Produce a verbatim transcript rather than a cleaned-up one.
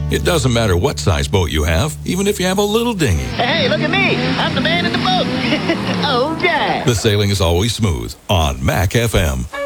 It doesn't matter what size boat you have, even if you have a little dinghy. Hey, look at me. I'm the man in the boat. Oh, yeah. The sailing is always smooth on Mac F M.